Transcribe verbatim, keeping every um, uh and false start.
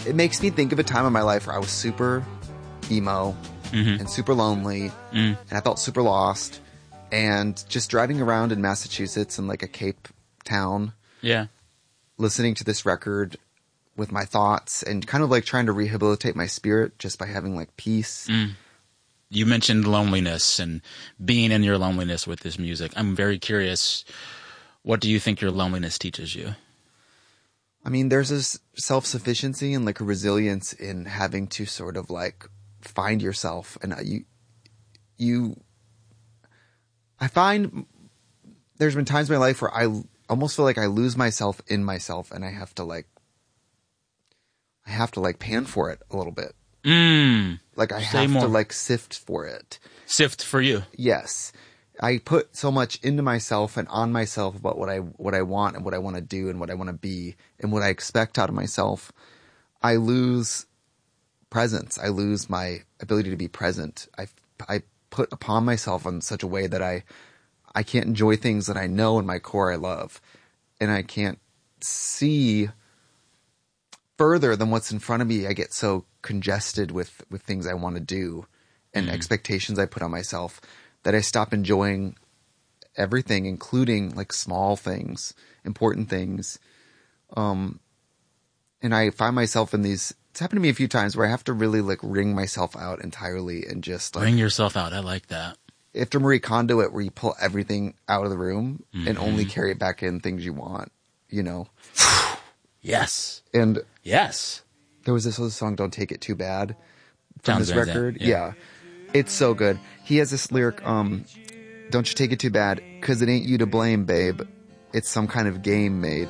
it makes me think of a time in my life where I was super emo mm-hmm. and super lonely mm. and I felt super lost, and just driving around in Massachusetts in like a Cape town. Yeah. Listening to this record with my thoughts and kind of like trying to rehabilitate my spirit just by having like peace. Mm. You mentioned loneliness and being in your loneliness with this music. I'm very curious. What do you think your loneliness teaches you? I mean, there's this self-sufficiency and like a resilience in having to sort of like find yourself. And you, you, I find there's been times in my life where I almost feel like I lose myself in myself, and I have to like, I have to like pan for it a little bit. Mm. Like I Say have more. to like sift for it. Sift for you. Yes. I put so much into myself and on myself about what I what I want and what I want to do and what I want to be and what I expect out of myself. I lose presence. I lose my ability to be present. I I put upon myself in such a way that I I can't enjoy things that I know in my core I love, and I can't see further than what's in front of me. I get so congested with with things I want to do and mm. expectations I put on myself that I stop enjoying everything, including like small things, important things. Um, and I find myself in these, it's happened to me a few times where I have to really like wring myself out entirely and just like. Wring yourself out. I like that. After Marie Kondo it, where you pull everything out of the room mm-hmm. and only carry it back in things you want, you know? Yes. And yes. There was this other song, Don't Take It Too Bad, from Sounds this like record. that. Yeah. yeah. It's so good. He has this lyric, um, don't you take it too bad, 'cause it ain't you to blame, babe. It's some kind of game made.